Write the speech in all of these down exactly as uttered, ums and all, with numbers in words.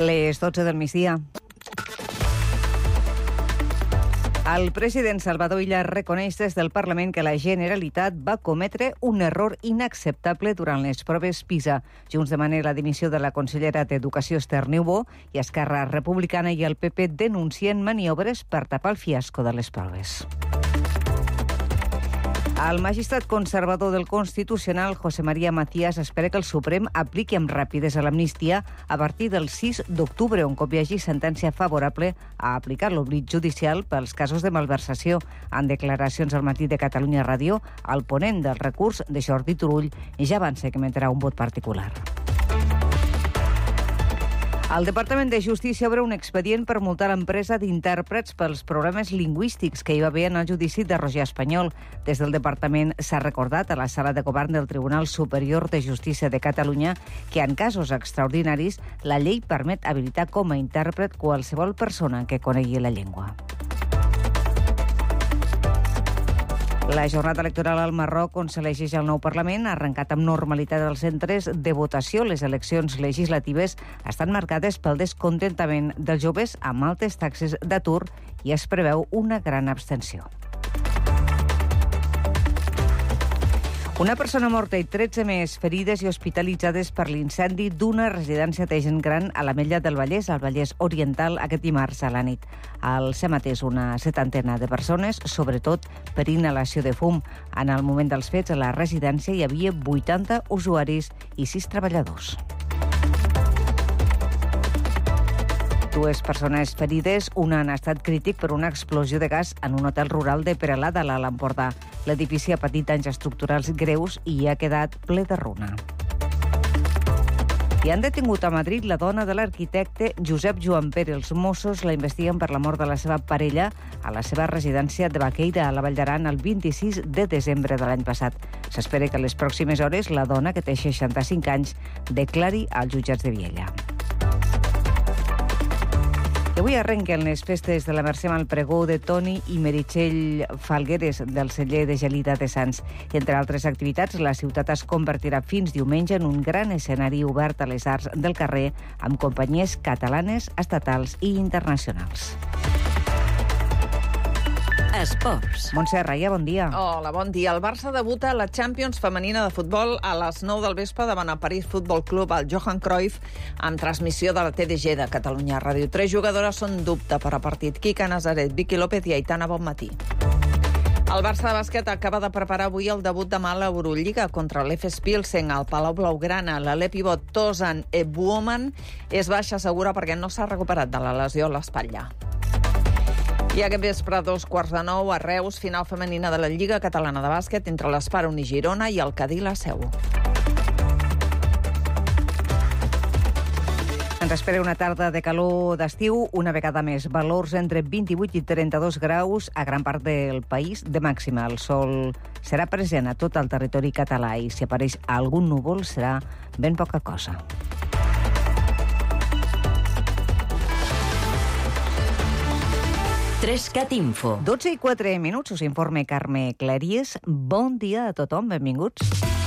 Les dotze del migdia. El president Salvador Illa reconeix des del Parlament que la Generalitat va cometre un error inacceptable durant les proves PISA. Junts demana la dimissió de la consellera d'Educació Esther Niubó i Esquerra Republicana i el P P denuncien maniobres per tapar el fiasco de les proves. El magistrat conservador del Constitucional, José María Macías, espera que el Suprem apliqui amb rapidesa l'amnistia a partir del sis d'octubre, un cop hi hagi sentència favorable a aplicar l'oblit judicial pels casos de malversació. En declaracions al Matí de Catalunya Ràdio, el ponent del recurs de Jordi Turull ja avança que emetrà un vot particular. El Departament de Justícia obre un expedient per multar l'empresa d'intèrprets pels problemes lingüístics que hi va haver en el judici de Roger Espanyol. Des del Departament s'ha recordat a la Sala de Govern del Tribunal Superior de Justícia de Catalunya que en casos extraordinaris la llei permet habilitar com a intèrpret qualsevol persona que conegui la llengua. La jornada electoral al Marroc, on s'elegeix el nou Parlament, ha arrencat amb normalitat els centres de votació. Les eleccions legislatives estan marcades pel descontentament dels joves amb altes taxes d'atur i es preveu una gran abstenció. Una persona morta i tretze més ferides i hospitalitzades per l'incendi d'una residència de gent gran a l'Ametlla del Vallès, al Vallès Oriental, aquest dimarts a la nit. Al C E M A és una setantena de persones, sobretot per inhalació de fum. En el moment dels fets, a la residència hi havia vuitanta usuaris i sis treballadors. Dues persones ferides, una en estat crític per una explosió de gas en un hotel rural de Peralada, a l'Alt Empordà. L'edifici ha patit danys estructurals greus i ha quedat ple de runa. I han detingut a Madrid la dona de l'arquitecte Josep Joan Pere. Els Mossos la investiguen per la mort de la seva parella a la seva residència de Baqueira, a la Vall d'Aran, el vint-i-sis de desembre de l'any passat. S'espera que a les pròximes hores la dona, que té seixanta-cinc anys, declari als jutjats de Viella. I avui arrenquen les festes de la Mercè amb el pregó de Toni i Meritxell Falgueres del celler de Gelida de Sants. Entre altres activitats, la ciutat es convertirà fins diumenge en un gran escenari obert a les arts del carrer amb companyies catalanes, estatals i internacionals. Esports. Montse Raia, bon dia. Hola, bon dia. El Barça debuta a la Champions femenina de futbol a les nou del vespre davant el París Futbol Club al Johan Cruyff amb transmissió de la T D G de Catalunya Ràdio. Tres jugadores són dubte per a partit. Quica Nazaret, Vicky López i Aitana Bonmatí. El Barça de bàsquet acaba de preparar avui el debut demà a l'Eurolliga contra l'F S Pilsen al Palau Blaugrana. L'Ale pivot Tozan Ebuoman és baixa segura perquè no s'ha recuperat de la lesió a l'espatlla. I aquest vespre, a dos quarts de nou, a Reus, final femenina de la Lliga Catalana de Bàsquet entre l'Esparon i Girona i el Cadí la Seu. Ens espera una tarda de calor d'estiu, una vegada més. Valors entre vint-i-vuit i trenta-dos graus a gran part del país de màxima. El sol serà present a tot el territori català i si apareix algun núvol serà ben poca cosa. Trescat Info. dotze i quatre minuts, us informa Carme Claries. Bon dia a tothom, benvinguts.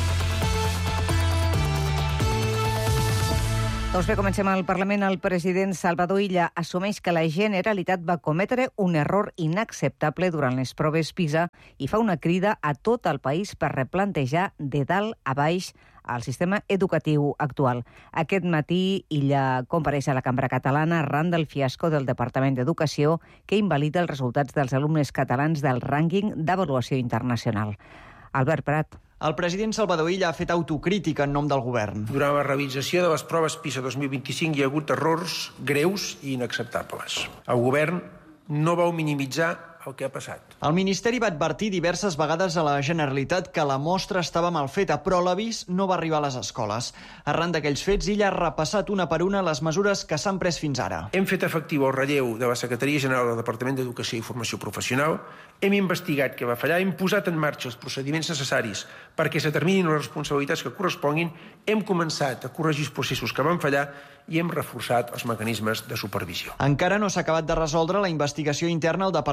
Doncs bé, comencem al Parlament. El president Salvador Illa assumeix que la Generalitat va cometre un error inacceptable durant les proves PISA i fa una crida a tot el país per replantejar de dalt a baix el sistema educatiu actual. Aquest matí Illa compareix a la Cambra Catalana arran del fiasco del Departament d'Educació que invalida els resultats dels alumnes catalans del rànquing d'avaluació internacional. Albert Prat. El president Salvador Illa ha fet autocrítica en nom del govern. Durant la realització de les proves PISA dos mil vint-i-cinc hi ha hagut errors greus i inacceptables. El govern no vau minimitzar el que ha passat. El Ministeri va advertir diverses vegades a la Generalitat que la mostra estava mal feta, però l'avís no va arribar a les escoles. Arran d'aquells fets, Illa ha repassat una per una les mesures que s'han pres fins ara. Hem fet efectiu el relleu de la Secretaria General del Departament d'Educació i Formació Professional, hem investigat què va fallar, hem posat en marxa els procediments necessaris perquè s'determinin les responsabilitats que corresponguin, hem començat a corregir els processos que van fallar i hem reforçat els mecanismes de supervisió. Encara no s'ha acabat de resoldre la investigació interna al departament,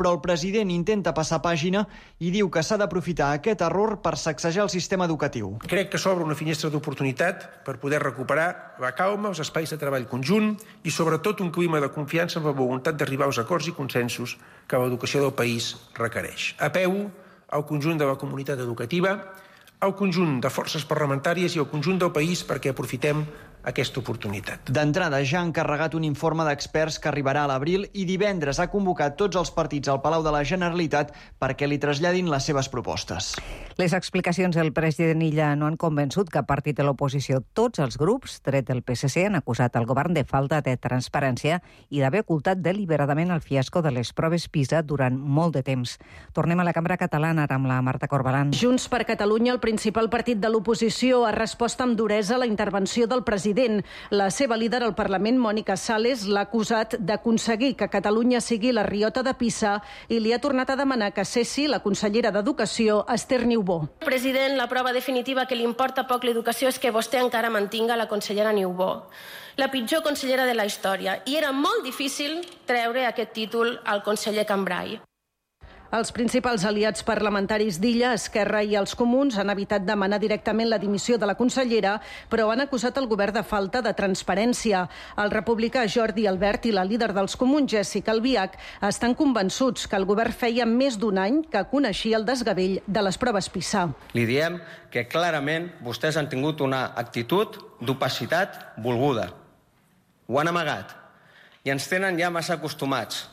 però el president intenta passar pàgina i diu que s'ha d'aprofitar aquest error per sacsejar el sistema educatiu. Crec que s'obre una finestra d'oportunitat per poder recuperar la calma, els espais de treball conjunt i, sobretot, un clima de confiança amb la voluntat d'arribar als acords i consensos que l'educació del país requereix. Apel·lo al conjunt de la comunitat educativa, al conjunt de forces parlamentàries i al conjunt del país perquè aprofitem aquesta oportunitat. D'entrada, ja ha encarregat un informe d'experts que arribarà a l'abril i divendres ha convocat tots els partits al Palau de la Generalitat perquè li traslladin les seves propostes. Les explicacions del president Illa no han convençut cap partit de l'oposició. Tots els grups, tret del P S C, han acusat el govern de falta de transparència i d'haver ocultat deliberadament el fiasco de les proves PISA durant molt de temps. Tornem a la cambra catalana ara amb la Marta Corbalán. Junts per Catalunya, el principal partit de l'oposició, ha respost amb duresa a la intervenció del president. La seva líder al Parlament, Mònica Sales, l'ha acusat d'aconseguir que Catalunya sigui la riota de Pisa i li ha tornat a demanar que cessi la consellera d'Educació, Esther Niubó. President, la prova definitiva que li importa poc l'educació és que vostè encara mantinga la consellera Niubó, la pitjor consellera de la història, i era molt difícil treure aquest títol al conseller Cambray. Els principals aliats parlamentaris d'Illa, Esquerra i els Comuns han evitat demanar directament la dimissió de la consellera, però han acusat el govern de falta de transparència. El republicà Jordi Albert i la líder dels Comuns, Jessica Albiach, estan convençuts que el govern feia més d'un any que coneixia el desgavell de les proves PISA. Li diem que clarament vostès han tingut una actitud d'opacitat volguda. Ho han amagat i ens tenen ja massa acostumats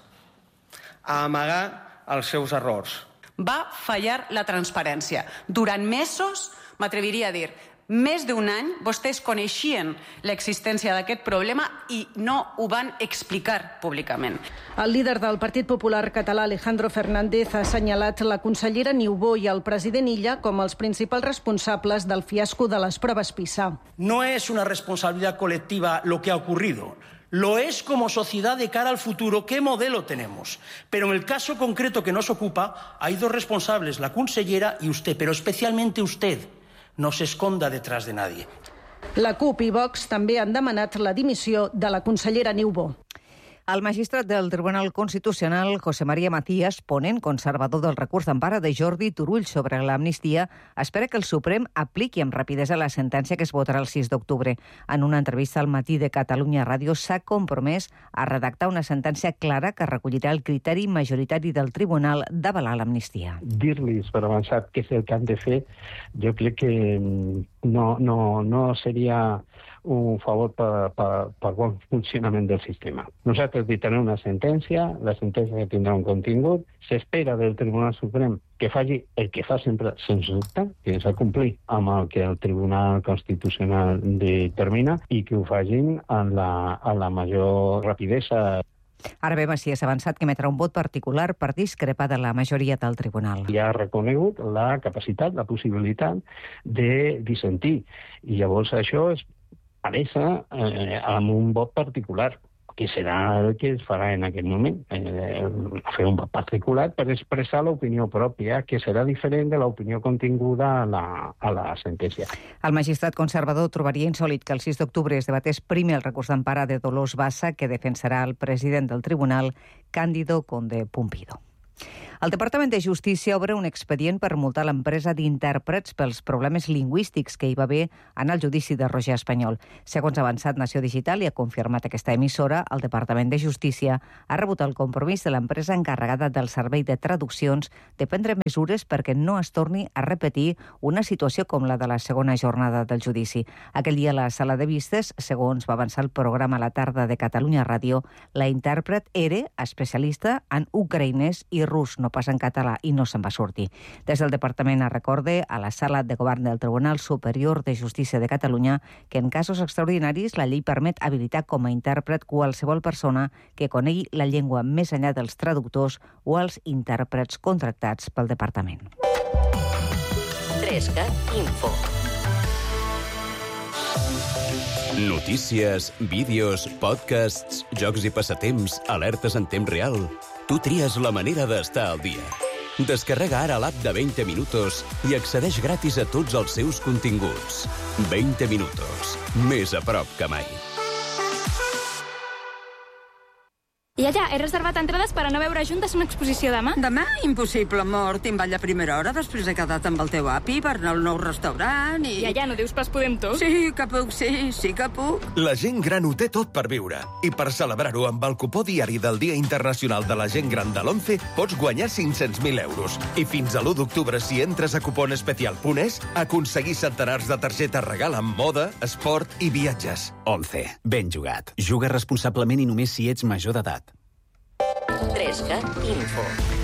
a amagar els seus errors. Va fallar la transparència. Durant mesos, m'atreviria a dir, més d'un any, vostès coneixien l'existència d'aquest problema i no ho van explicar públicament. El líder del Partit Popular català, Alejandro Fernández, ha assenyalat la consellera Niubó i el president Illa com els principals responsables del fiasco de les proves PISA. No es una responsabilidad colectiva lo que ha ocurrido. Lo es como sociedad de cara al futuro, qué modelo tenemos. Pero en el caso concreto que nos ocupa, hay dos responsables, la consellera y usted, pero especialmente usted. No se esconda detrás de nadie. La CUP i Vox també han demanat la dimissió de la consellera Niubó. El magistrat del Tribunal Constitucional, José María Macías, ponent conservador del recurs d'empara de Jordi Turull sobre l'amnistia, espera que el Suprem apliqui amb rapidesa la sentència que es votarà el sis d'octubre. En una entrevista al Matí de Catalunya Ràdio s'ha compromès a redactar una sentència clara que recollirà el criteri majoritari del Tribunal d'avalar l'amnistia. Dir-los per avançat què és el que han de fer, jo crec que no, no, no seria un favor per, per, per bon funcionament del sistema. Nosaltres dictarem una sentència, la sentència tindrà un contingut, s'espera del Tribunal Suprem que faci el que fa sempre sens dubte, que és a complir amb el que el Tribunal Constitucional determina i que ho facin en la, en la major rapidesa. Ara bé, Macías ha avançat que emetrà un vot particular per discrepar de la majoria del tribunal. Ja ha reconegut la capacitat, la possibilitat de dissentir. I llavors això es pareixer eh, amb un vot particular, que serà el que es farà en aquest moment. Eh, fer un vot particular per expressar l'opinió pròpia, que serà diferent de l'opinió continguda a la, a la sentència. El magistrat conservador trobaria insòlit que el sis d'octubre es debatés primer el recurs d'empara de Dolors Bassa, que defensarà el president del tribunal, Cándido Conde Pumpido. El Departament de Justícia obre un expedient per multar l'empresa d'intèrprets pels problemes lingüístics que hi va haver en el judici de Roger Espanyol. Segons ha avançat Nació Digital i ha confirmat aquesta emissora, el Departament de Justícia ha rebut el compromís de l'empresa encarregada del servei de traduccions de prendre mesures perquè no es torni a repetir una situació com la de la segona jornada del judici. Aquell dia a la sala de vistes, segons va avançar el programa a la tarda de Catalunya Ràdio, la intèrpret era especialista en ucraïnès i rus, no pas en català, i no se'n va sortir. Des del Departament es recorda a la Sala de Govern del Tribunal Superior de Justícia de Catalunya que en casos extraordinaris la llei permet habilitar com a intèrpret qualsevol persona que conegui la llengua més enllà dels traductors o els intèrprets contractats pel Departament. Trescat Info. Notícies, vídeos, podcasts, jocs i passatemps, alertes en temps real. Tu tries la manera d'estar al dia. Descarrega ara l'app de veinte Minutos i accedeix gratis a tots els seus continguts. veinte Minutos. Més a prop que mai. I Iaia, he reservat entrades per anar a veure juntes una exposició demà. Demà? Impossible, amor. Tinc ball a primera hora, després he quedat amb el teu api per anar al nou restaurant i... Iaia, no dius que els podem tots? Sí, que puc, sí, sí que puc. La gent gran ho té tot per viure. I per celebrar-ho amb el cupó diari del Dia Internacional de la Gent Gran de l'ONCE pots guanyar cinc-cents mil euros. I fins a l'u d'octubre, si entres a cuponespecial punt es, aconseguir centenars de targetes regal amb moda, esport i viatges. ONCE. Ben jugat. Juga responsablement i només si ets major d'edat. tres cat Info.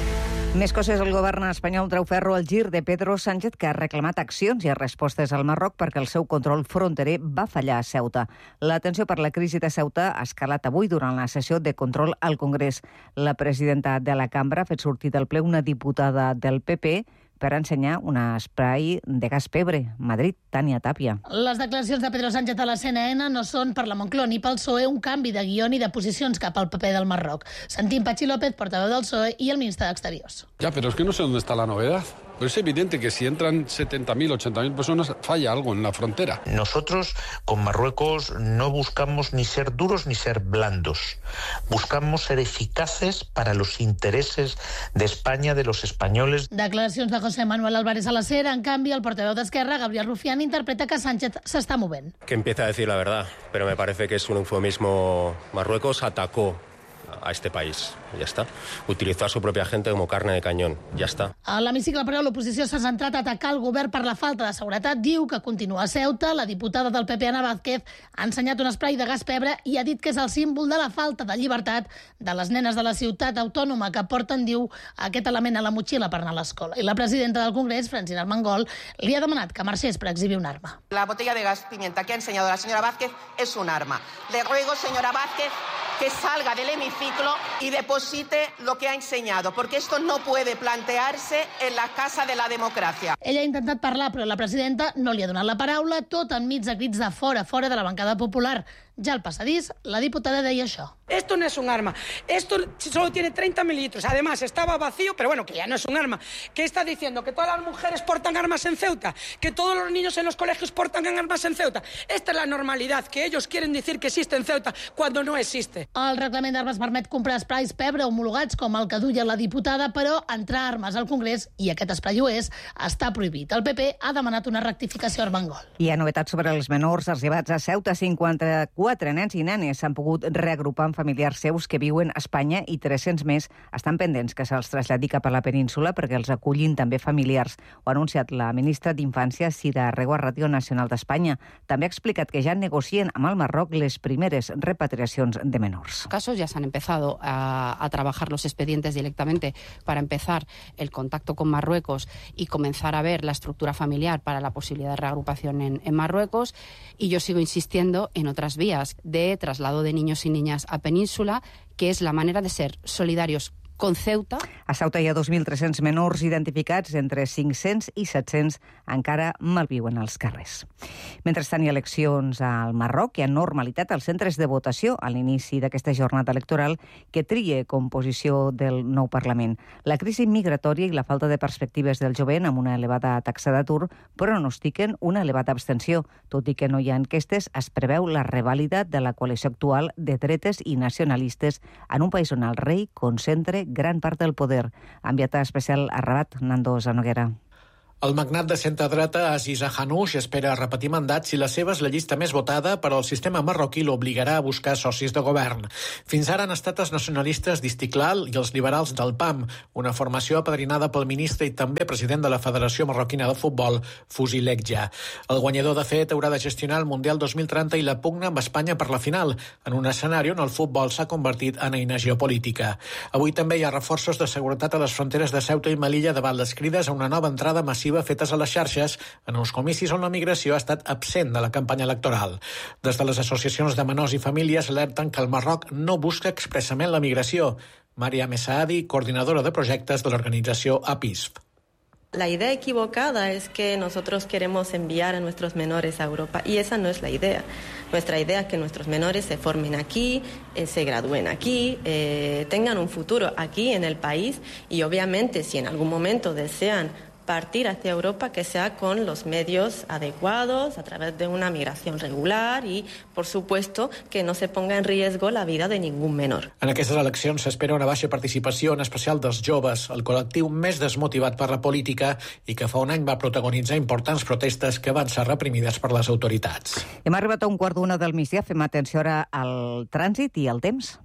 Més coses, el govern espanyol treu ferro al gir de Pedro Sánchez, que ha reclamat accions i respostes al Marroc perquè el seu control fronterer va fallar a Ceuta. La tensió per la crisi de Ceuta ha escalat avui durant la sessió de control al Congrés. La presidenta de la cambra ha fet sortir del ple una diputada del P P per ensenyar un spray de gas pebre. Madrid, Tània Tàpia. Les declaracions de Pedro Sánchez a la C N N no són per la Moncloa ni pel P S O E un canvi de guió ni de posicions cap al P P del Marroc. Sentim Patxi López, portaveu del P S O E, i el ministre d'Exteriors. Ya, pero es que no sé dónde está la novedad. Pero es evidente que si entran setenta mil, ochenta mil personas, falla algo en la frontera. Nosotros con Marruecos no buscamos ni ser duros ni ser blandos. Buscamos ser eficaces para los intereses de España, de los españoles. Declaracions de José Manuel Álvarez a la SER. En canvi, el portaveu d'Esquerra, Gabriel Rufián, interpreta que Sánchez s'està movent. Que empieza a decir la verdad, pero me parece que es un eufemismo. Marruecos atacó a este país, ya está. Utilizó a su propia gente como carne de cañón, ya está. A l'hemicicle, però, l'oposició s'ha centrat a atacar el govern per la falta de seguretat. Diu que continua a Ceuta. La diputada del P P, Ana Vázquez, ha ensenyat un spray de gas pebre i ha dit que és el símbol de la falta de llibertat de les nenes de la ciutat autònoma que porten, diu, aquest element a la motxilla per anar a l'escola. I la presidenta del Congrés, Francina Armengol, li ha demanat que marxés per exhibir un arma. La botella de gas pimienta que ha enseñado la señora Vázquez es un arma. Le ruego, señora Vázquez, que salga del hemiciclo y deposite lo que ha enseñado, porque esto no puede plantearse en la Casa de la Democracia. Ella ha intentat parlar, però la presidenta no li ha donat la paraula, tot enmig de crits de fora, fora de la bancada popular. Ja al passadís, la diputada deia això. Esto no es un arma. Esto solo tiene treinta mililitros. Además, estaba vacío, pero bueno, que ya no es un arma. ¿Qué está diciendo? ¿Que todas las mujeres portan armas en Ceuta? ¿Que todos los niños en los colegios portan armas en Ceuta? Esta es la normalidad, que ellos quieren decir que existe en Ceuta cuando no existe. El reglament d'armes permet comprar sprays pebre homologats com el que duia la diputada, però entrar armes al Congrés, i aquest spray ho és, està prohibit. El P P ha demanat una rectificació a Armengol. Hi ha novetats sobre els menors arribats a Ceuta. cinquanta-quatre nens i nenes s'han pogut reagrupar amb familiars seus que viuen a Espanya i tres-cents més estan pendents que se'ls traslladi cap a la península perquè els acullin també familiars. Ho ha anunciat la ministra d'Infància, Sira Rego, a Ràdio Nacional d'Espanya. També ha explicat que ja negocien amb el Marroc les primeres repatriacions de menors. Casos ya se han empezado a, a trabajar los expedientes directamente para empezar el contacto con Marruecos y comenzar a ver la estructura familiar para la posibilidad de reagrupación en, en Marruecos, y yo sigo insistiendo en otras vías de traslado de niños y niñas a península, que es la manera de ser solidarios con Ceuta. A Ceuta hi ha dos mil tres-cents menors identificats, entre cinc-cents i set-cents encara malviuen als carrers. Mentrestant hi ha eleccions al Marroc, hi ha normalitat als centres de votació a l'inici d'aquesta jornada electoral que trie composició del nou Parlament. La crisi migratòria i la falta de perspectives del jovent amb una elevada taxa d'atur pronostiquen una elevada abstenció. Tot i que no hi ha enquestes, es preveu la revàlida de la coalició actual de dretes i nacionalistes en un país on el rei concentra gran part del poder. Enviat especial a Rabat, Nando Zanoguera. El magnat de centre-dreta Aziz Hanouch espera repetir mandat si la seva és la llista més votada, però el sistema marroquí l'obligarà a buscar socis de govern. Fins ara han estat els nacionalistes d'Istiklal i els liberals del P A M, una formació apadrinada pel ministre i també president de la Federació Marroquina de Futbol, Fusi Lekja. El guanyador, de fet, haurà de gestionar el Mundial dos mil trenta i la pugna amb Espanya per la final, en un escenari on el futbol s'ha convertit en eina geopolítica. Avui també hi ha reforços de seguretat a les fronteres de Ceuta i Melilla davant les crides a una nova entrada massiva fetes a les xarxes en uns comicis on la migració ha estat absent de la campanya electoral. Des de les associacions de menors i famílies alerten que el Marroc no busca expressament la migració. Maria Messaadi, coordinadora de projectes de l'organització A P I S F. La idea equivocada es que nosotros queremos enviar a nuestros menores a Europa, y esa no es la idea. Nuestra idea es que nuestros menores se formen aquí, eh, se gradúen aquí, eh, tengan un futuro aquí en el país, y obviamente si en algún momento desean partir hacia Europa, que sea con los medios adecuados, a través de una migración regular y, por supuesto, que no se ponga en riesgo la vida de ningún menor. En aquestes eleccions s'espera una baixa participació, en especial dels joves, el col·lectiu més desmotivat per la política i que fa un any va protagonitzar importants protestes que van ser reprimides per les autoritats. Hem arribat a un quart d'una del migdia. Fem atenció ara al trànsit i al temps.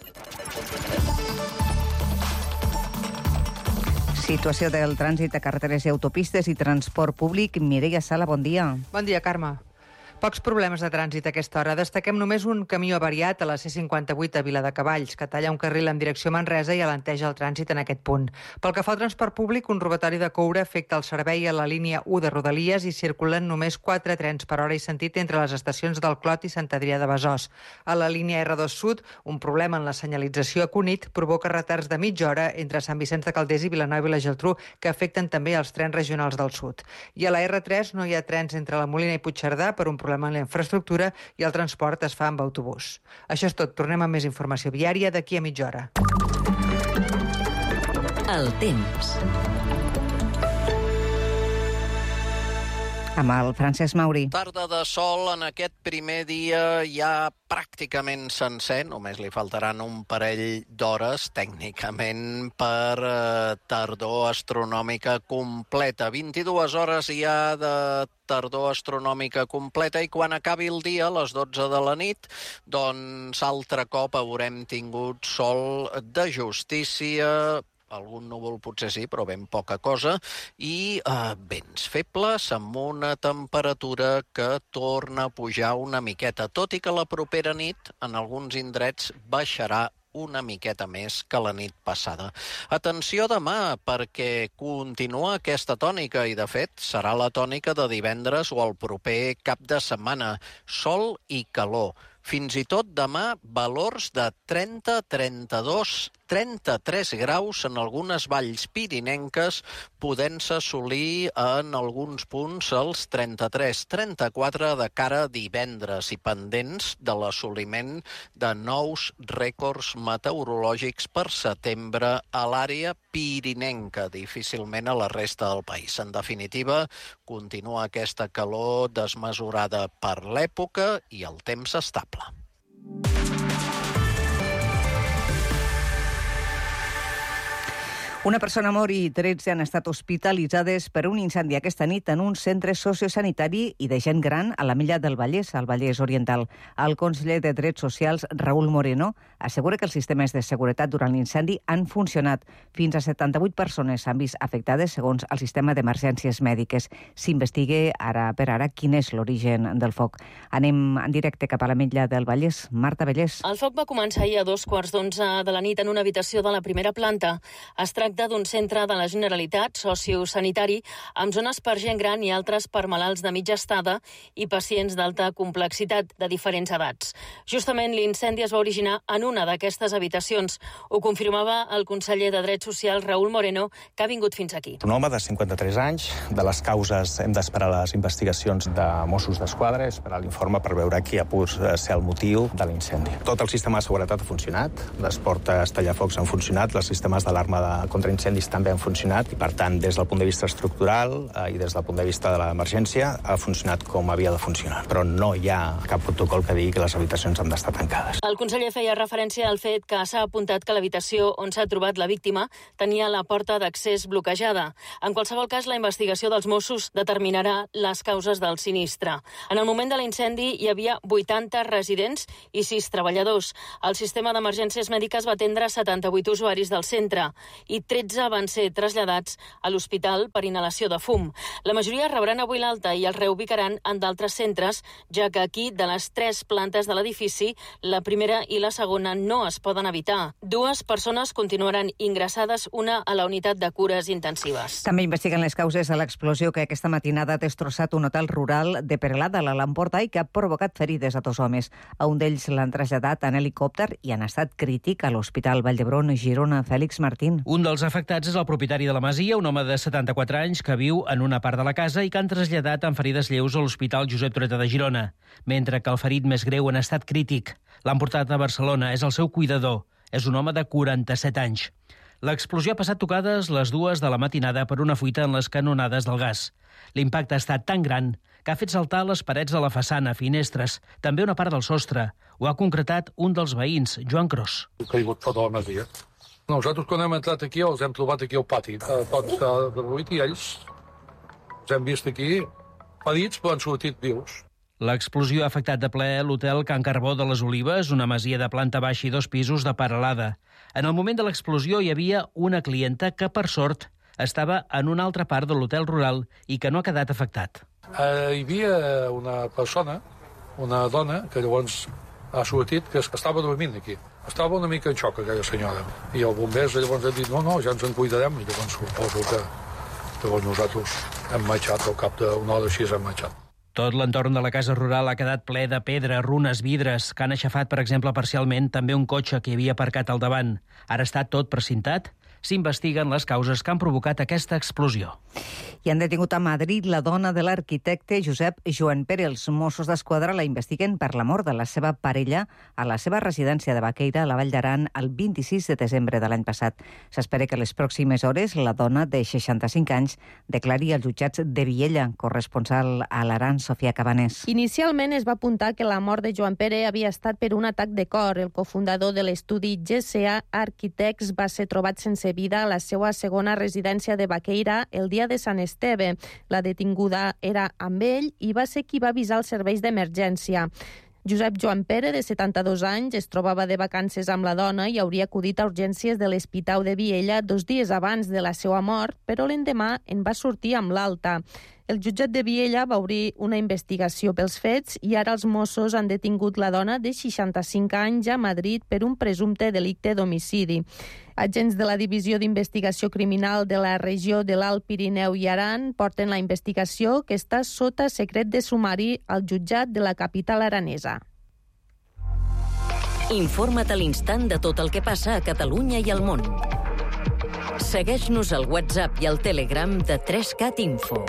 Situació del trànsit a carreteres i autopistes i transport públic. Mireia Sala, bon dia. Bon dia, Carme. Pocs problemes de trànsit a aquesta hora. Destaquem només un camió avariat a la C cinquanta-vuit a Viladecavalls, que talla un carril en direcció a Manresa i alenteja el trànsit en aquest punt. Pel que fa al transport públic, un robatori de coure afecta el servei a la línia u de Rodalies i circulen només quatre trens per hora i sentit entre les estacions del Clot i Sant Adrià de Besòs. A la línia erre dos Sud, un problema en la senyalització a Cunit provoca retards de mitja hora entre Sant Vicenç de Calders i Vilanova i la Geltrú, que afecten també els trens regionals del sud. I a la erre tres no hi ha trens entre la Molina i Puigcerdà per un problema en la infraestructura i el transport es fa amb autobús. Això és tot. Tornem amb més informació viària d'aquí a mitja hora. El temps. Amb el Francesc Mauri. Tarda de sol en aquest primer dia ja pràcticament sencer, només li faltaran un parell d'hores tècnicament per eh, tardor astronòmica completa. vint-i-dues hores ja de tardor astronòmica completa i quan acabi el dia, a les dotze de la nit, doncs altre cop haurem tingut sol de justícia, algun núvol potser sí, però ben poca cosa, i eh, vents febles amb una temperatura que torna a pujar una miqueta, tot i que la propera nit en alguns indrets baixarà una miqueta més que la nit passada. Atenció demà, perquè continua aquesta tònica i, de fet, serà la tònica de divendres o el proper cap de setmana. Sol i calor. Fins i tot demà valors de trenta, trenta-dos, trenta-tres graus en algunes valls pirinenques, podent-se assolir en alguns punts els trenta-tres, trenta-quatre de cara a divendres i pendents de l'assoliment de nous rècords meteorològics per setembre a l'àrea pirinenca, difícilment a la resta del país. En definitiva, continua aquesta calor desmesurada per l'època i el temps estable. Una persona mor i tretze han estat hospitalitzades per un incendi aquesta nit en un centre sociosanitari i de gent gran a la Milla del Vallès, al Vallès Oriental. El conseller de Drets Socials, Raúl Moreno, assegura que els sistemes de seguretat durant l'incendi han funcionat. Fins a setanta-vuit persones s'han vist afectades segons el sistema d'emergències mèdiques. S'investiga ara per ara quin és l'origen del foc. Anem en directe cap a la Milla del Vallès. Marta Vallès. El foc va començar ahir a dos quarts d'onze de la nit en una habitació de la primera planta. Es tracta d'un centre de la Generalitat sociosanitari amb zones per gent gran i altres per malalts de mitja estada i pacients d'alta complexitat de diferents edats. Justament l'incendi es va originar en una d'aquestes habitacions. Ho confirmava el conseller de Drets Socials, Raúl Moreno, que ha vingut fins aquí. Un home de cinquanta-tres anys, de les causes hem d'esperar les investigacions de Mossos d'Esquadra, esperar l'informe per veure qui ha pogut ser el motiu de l'incendi. Tot el sistema de seguretat ha funcionat, les portes tallafocs han funcionat, els sistemes d'alarma de contra incendis també han funcionat i, per tant, des del punt de vista estructural eh, i des del punt de vista de l'emergència ha funcionat com havia de funcionar. Però no hi ha cap protocol que digui que les habitacions han d'estar tancades. El conseller feia referència al fet que s'ha apuntat que l'habitació on s'ha trobat la víctima tenia la porta d'accés bloquejada. En qualsevol cas, la investigació dels Mossos determinarà les causes del sinistre. En el moment de l'incendi hi havia vuitanta residents i sis treballadors. El sistema d'emergències mèdiques va atendre setanta-vuit usuaris del centre i tretze van ser traslladats a l'hospital per inhalació de fum. La majoria rebran avui l'alta i els reubicaran en d'altres centres, ja que aquí, de les tres plantes de l'edifici, la primera i la segona no es poden evitar. Dues persones continuaran ingressades, una a la unitat de cures intensives. També investiguen les causes de l'explosió que aquesta matinada ha destrossat un hotel rural de Perelada, a l'Alt Empordà, i que ha provocat ferides a dos homes. A un d'ells l'han traslladat en helicòpter i han estat crític a l'Hospital Vall d'Hebron, Girona. Fèlix Martín. Un dels afectats és el propietari de la masia, un home de setanta-quatre anys que viu en una part de la casa i que han traslladat amb ferides lleus a l'Hospital Josep Trueta de Girona, mentre que el ferit més greu en estat crític. L'han portat a Barcelona, és el seu cuidador. És un home de quaranta-set anys. L'explosió ha passat tocades les dues de la matinada per una fuita en les canonades del gas. L'impacte ha estat tan gran que ha fet saltar les parets de la façana, finestres, també una part del sostre. Ho ha concretat un dels veïns, Joan Cros. Ha caigut tota la masia. Nosaltres, quan hem entrat aquí, els hem trobat aquí al pati, tots derruïts, i ells els hem vist aquí ferits, però han sortit vius. L'explosió ha afectat de ple l'hotel Can Carbó de les Olives, una masia de planta baixa i dos pisos de Peralada. En el moment de l'explosió hi havia una clienta que, per sort, estava en una altra part de l'hotel rural i que no ha quedat afectat. Eh, hi havia una persona, una dona, que llavors ha sortit, que estava dormint aquí. Estava una mica en xoc, aquella senyora. I el bombers llavors ha dit, no, no, ja ens en cuidarem. I llavors suposo que llavors nosaltres hem marxat, al cap d'una hora així hem marxat. Tot l'entorn de la casa rural ha quedat ple de pedra, runes, vidres, que han aixafat, per exemple, parcialment també un cotxe que hi havia aparcat al davant. Ara està tot precintat. S'investiguen les causes que han provocat aquesta explosió. I han detingut a Madrid la dona de l'arquitecte Josep Joan Pere. Els Mossos d'Esquadra la investiguen per la mort de la seva parella a la seva residència de Baqueira, a la Vall d'Aran, el vint-i-sis de desembre de l'any passat. S'espera que les pròximes hores la dona de seixanta-cinc anys declari als jutjats de Viella. Corresponsal a l'Aran, Sofia Cabanés. Inicialment es va apuntar que la mort de Joan Pere havia estat per un atac de cor. El cofundador de l'estudi G C A Architects va ser trobat sense vida a la seva segona residència de Baqueira el dia de Sant Esteve. La detinguda era amb ell i va ser qui va avisar els serveis d'emergència. Josep Joan Pere, de setanta-dos anys, es trobava de vacances amb la dona i hauria acudit a urgències de l'Hospital de Viella dos dies abans de la seva mort, però l'endemà en va sortir amb l'alta. El jutjat de Viella va obrir una investigació pels fets i ara els Mossos han detingut la dona de seixanta-cinc anys a Madrid per un presumpte delicte d'homicidi. Agents de la Divisió d'Investigació Criminal de la regió de l'Alt Pirineu i Aran porten la investigació, que està sota secret de sumari al jutjat de la capital aranesa. Informa't a l'instant de tot el que passa a Catalunya i al món. Segueix-nos al WhatsApp i al Telegram de tres cat Info.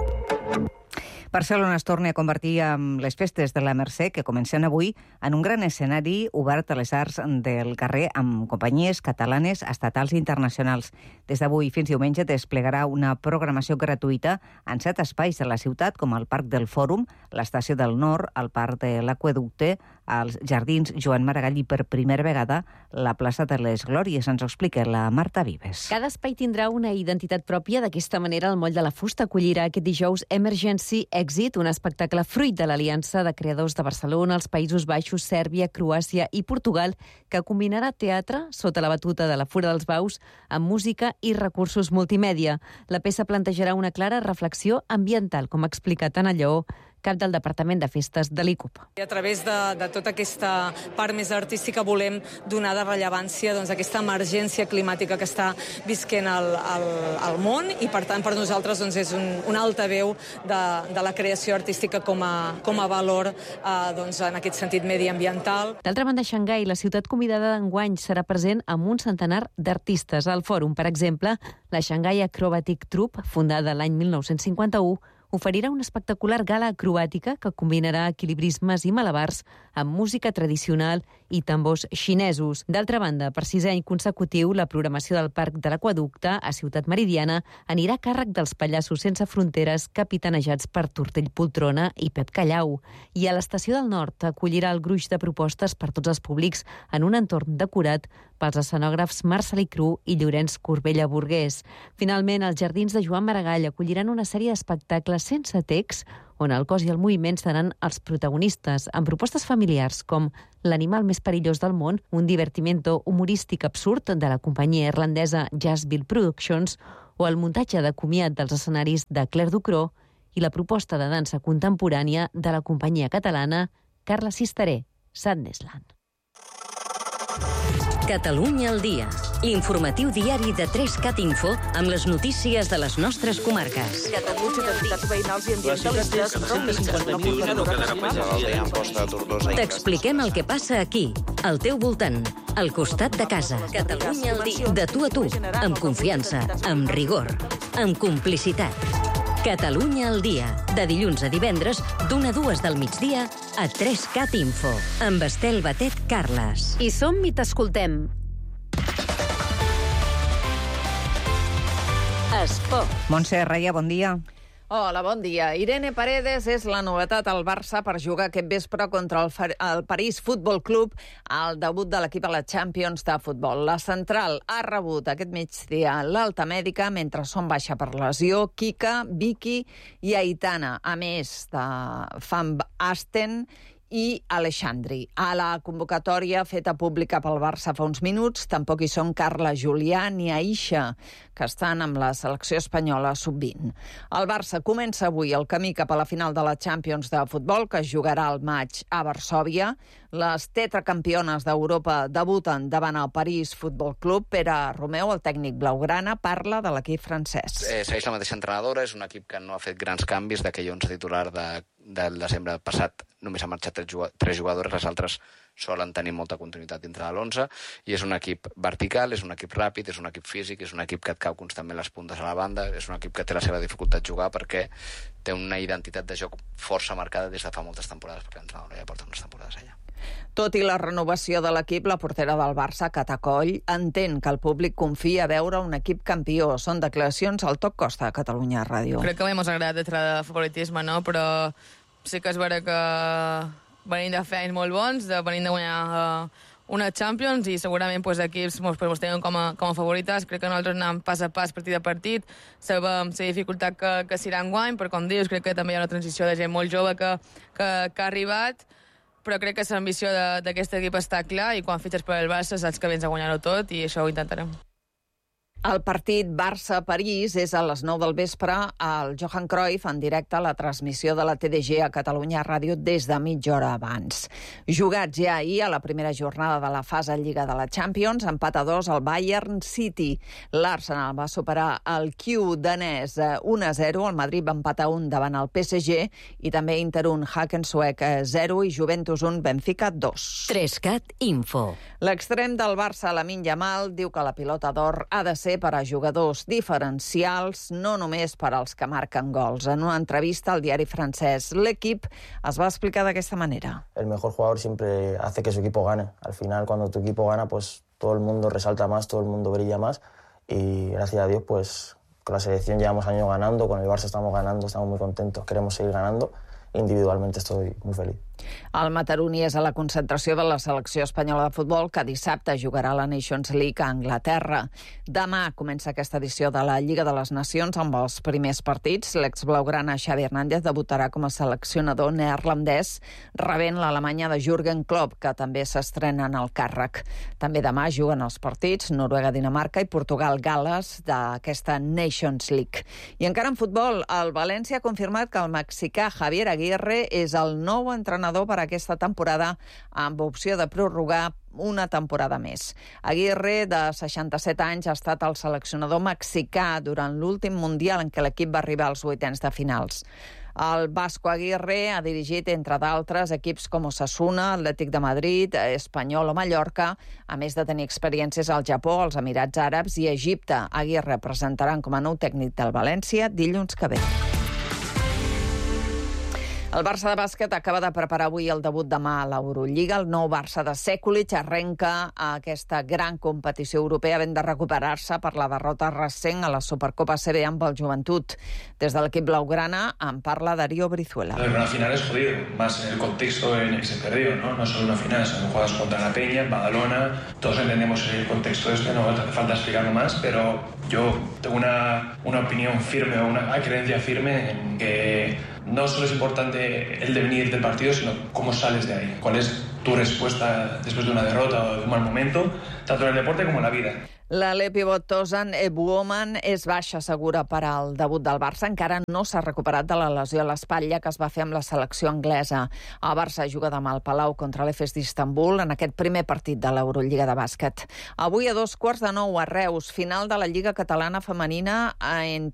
Barcelona es torna a convertir en les festes de la Mercè, que comencen avui, en un gran escenari obert a les arts del carrer amb companyies catalanes, estatals i internacionals. Des d'avui fins diumenge desplegarà una programació gratuïta en set espais de la ciutat, com el Parc del Fòrum, l'Estació del Nord, el Parc de l'Aqüeducte, als Jardins Joan Maragall i, per primera vegada, la plaça de les Glòries. Ens ho explica la Marta Vives. Cada espai tindrà una identitat pròpia. D'aquesta manera, el Moll de la Fusta acollirà aquest dijous Emergency Exit, un espectacle fruit de l'aliança de creadors de Barcelona, els Països Baixos, Sèrbia, Croàcia i Portugal, que combinarà teatre, sota la batuta de la Fura dels Baus, amb música i recursos multimèdia. La peça plantejarà una clara reflexió ambiental, com ha explicat Anna Lleó, cap del Departament de Festes de l'I C U P. I a través de, de tota aquesta part més artística volem donar de rellevància doncs, a aquesta emergència climàtica que està visquent el, el, el món i, per tant, per nosaltres doncs, és un, un altaveu de, de la creació artística com a, com a valor eh, doncs, en aquest sentit mediambiental. D'altra banda, a Xangai, la ciutat convidada d'enguany serà present amb un centenar d'artistes. Al fòrum, per exemple, la Shanghai Acrobatic Troupe, fundada l'any mil nou-cents cinquanta-u, oferirà una espectacular gala acrobàtica que combinarà equilibrismes i malabars amb música tradicional i tambors xinesos. D'altra banda, per sisè any consecutiu, la programació del Parc de l'Aqüeducte a Ciutat Meridiana anirà a càrrec dels Pallassos Sense Fronteres, capitanejats per Tortell Poltrona i Pep Callau. I a l'Estació del Nord acollirà el gruix de propostes per tots els públics en un entorn decorat pels escenògrafs Marcelí Cru i Llorenç Corbella Burgués. Finalment, els Jardins de Joan Maragall acolliran una sèrie d'espectacles sense text, on el cos i el moviment seran els protagonistes, amb propostes familiars com L'animal més perillós del món, un divertimento humorístic absurd de la companyia irlandesa Jazzville Productions, o el muntatge de comiat dels escenaris de Claire Ducrot i la proposta de dansa contemporània de la companyia catalana Carla Sisteré, Sadnessland. Catalunya al dia. L'informatiu diari de tres cat Info amb les notícies de les nostres comarques. T'expliquem el que passa aquí, al teu voltant, al costat de casa. Catalunya al dia. De tu a tu, amb confiança, amb rigor, amb complicitat. Catalunya al dia, de dilluns a divendres, d'una a dues del migdia, a tres cat Info, amb Estel Batet Carles. I som i t'escoltem. Esport. Montse Reia, bon dia. Hola, bon dia. Irene Paredes és la novetat al Barça per jugar aquest vespre contra el, el París Futbol Club al debut de l'equip a la Champions de futbol. La central ha rebut aquest migdia l'alta mèdica mentre són baixa per lesió Kika, Vicky i Aitana, a més de Van Asten i Alexandri. A la convocatòria feta pública pel Barça fa uns minuts tampoc hi són Carla Julià ni Aisha, que estan amb la selecció espanyola sub vint. El Barça comença avui el camí cap a la final de la Champions de futbol, que es jugarà al maig a Varsòvia. Les tetracampiones d'Europa debuten davant el París Futbol Club. Pere Romeu, el tècnic blaugrana, parla de l'equip francès. Eh, segueix la mateixa entrenadora, és un equip que no ha fet grans canvis d'aquell onze titular de del desembre passat. Només ha marxat tres jugadores, les altres solen tenir molta continuïtat dintre de l'onze, i és un equip vertical, és un equip ràpid, és un equip físic, és un equip que et cau constantment les puntes a la banda, és un equip que té la seva dificultat jugar perquè té una identitat de joc força marcada des de fa moltes temporades, perquè l'entrenador ja porta unes temporades allà. Tot i la renovació de l'equip, la portera del Barça, Cata Coll, entén que el públic confia a veure un equip campió. Són declaracions al Top Costa de Catalunya Ràdio. Crec que a mi m'ha agradat entrar de favoritisme, no? Però sí que és vera que venim de fer anys molt bons, de venim de guanyar uh, una Champions, i segurament pues, equips pues, pues, tenen com a, com a favorites. Crec que nosaltres anem pas a pas, partit a partit, sabem la dificultat que, que serà enguany, però com dius, crec que també hi ha una transició de gent molt jove que, que, que ha arribat, però crec que l'ambició d'aquest equip està clar, i quan fitxes per el Barça saps que vens a guanyar-ho tot, i això ho intentarem. El partit Barça-París és a les nou del vespre al Johan Cruyff, en directe a la transmissió de la T D G a Catalunya Ràdio des de mitja hora abans. Jugats ja ahir a la primera jornada de la fase Lliga de la Champions, empat a dos al Bayern City. L'Arsenal va superar el Q danès un a zero, el Madrid va empatar un davant el P S G, i també Inter un, Hakensuek zero i Juventus un, Benfica dos. Trescat Info. L'extrem del Barça, Lamine Yamal, diu que la pilota d'or ha de ser per a jugadors diferencials, no només per als que marquen gols. En una entrevista al diari francès l'Equip es va explicar d'aquesta manera. El mejor jugador siempre hace que su equipo gane. Al final, cuando tu equipo gana, pues todo el mundo resalta más, todo el mundo brilla más, y gracias a Dios, pues con la selección llevamos años ganando, con el Barça estamos ganando, estamos muy contentos, queremos seguir ganando. Individualmente estoy muy feliz. El mataroní és a la concentració de la selecció espanyola de futbol, que dissabte jugarà a la Nations League a Anglaterra. Demà comença aquesta edició de la Lliga de les Nacions amb els primers partits. L'ex-blaugrana Xavi Hernández debutarà com a seleccionador neerlandès, rebent l'Alemanya de Jürgen Klopp, que també s'estrena en el càrrec. També demà juguen els partits Noruega-Dinamarca i Portugal-Gal·les d'aquesta Nations League. I encara en futbol, el València ha confirmat que el mexicà Javier Aguirre és el nou entrenador per aquesta temporada, amb opció de prorrogar una temporada més. Aguirre, de seixanta-set anys, ha estat el seleccionador mexicà durant l'últim Mundial en què l'equip va arribar als vuitens de finals. El Vasco Aguirre ha dirigit, entre d'altres, equips com Osasuna, Atlètic de Madrid, Espanyol o Mallorca, a més de tenir experiències al Japó, als Emirats Àrabs i Egipte. Aguirre presentaran com a nou tècnic del València dilluns que ve. El Barça de bàsquet acaba de preparar avui el debut demà a l'Eurolliga. El nou Barça de Sekulic arrenca a aquesta gran competició europea, havent de recuperar-se per la derrota recent a la Supercopa C B amb el Joventut. Des de l'equip blaugrana en parla Darío Brizuela. Una final es jodido, más en el contexto en el que se perdió, ¿no? No solo una final, sino juegas contra la Peña, en Badalona. Todos entendemos el contexto este, no hace falta explicarlo más, pero yo tengo una, una opinión firme, o una creencia firme en que no solo es importante el devenir del partido, sino cómo sales de ahí. Cuál es tu respuesta después de una derrota o de un mal momento, tanto en el deporte como en la vida. L'Ale pivot Tozan Ebuoman és baixa segura per al debut del Barça. Encara no s'ha recuperat de la lesió a l'espatlla que es va fer amb la selecció anglesa. El Barça juga demà al Palau contra l'Efes d'Istanbul en aquest primer partit de l'Eurolliga de bàsquet. Avui a dos quarts de nou a Reus, final de la Lliga Catalana Femenina entre